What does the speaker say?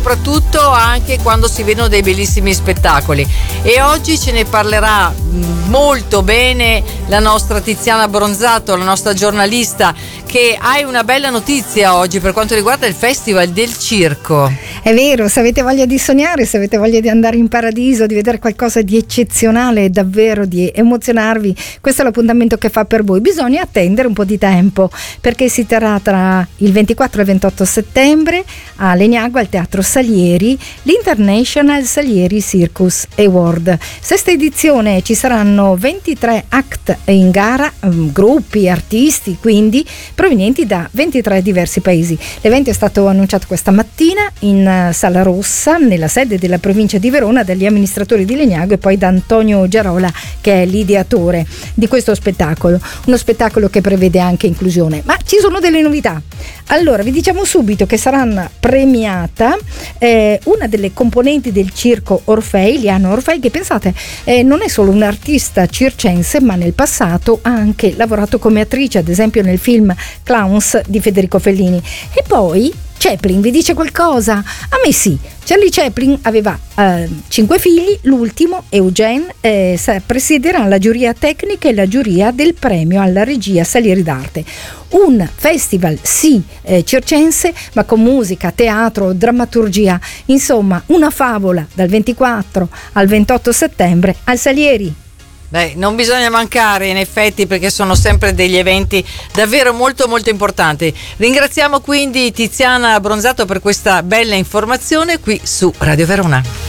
soprattutto anche quando si vedono dei bellissimi spettacoli. E oggi ce ne parlerà molto bene la nostra Tiziana Bronzato, la nostra giornalista, che hai una bella notizia oggi per quanto riguarda il Festival del Circo. È vero, se avete voglia di sognare, se avete voglia di andare in paradiso, di vedere qualcosa di eccezionale e davvero di emozionarvi, questo è l'appuntamento che fa per voi. Bisogna attendere un po' di tempo, perché si terrà tra il 24 e il 28 settembre a Legnago, al Teatro Salieri, l'International Salieri Circus Award. Sesta edizione, ci saranno 23 act in gara, gruppi, artisti, quindi provenienti da 23 diversi paesi. L'evento è stato annunciato questa mattina in Sala Rossa, nella sede della provincia di Verona, dagli amministratori di Legnago e poi da Antonio Giarola, che è l'ideatore di questo spettacolo. Uno spettacolo che prevede anche inclusione. Ma ci sono delle novità. Allora, vi diciamo subito che saranno premiata una delle componenti del circo Orfei, Liana Orfei, che pensate non è solo un'artista circense, ma nel passato ha anche lavorato come attrice, ad esempio nel film Clowns di Federico Fellini. E poi Chaplin, vi dice qualcosa? A me sì. Charlie Chaplin aveva 5 figli, l'ultimo, Eugene, presiederà la giuria tecnica e la giuria del premio alla regia Salieri d'Arte. Un festival sì circense, ma con musica, teatro, drammaturgia, insomma una favola dal 24 al 28 settembre al Salieri. Beh, non bisogna mancare in effetti, perché sono sempre degli eventi davvero molto molto importanti. Ringraziamo quindi Tiziana Bronzato per questa bella informazione qui su Radio Verona.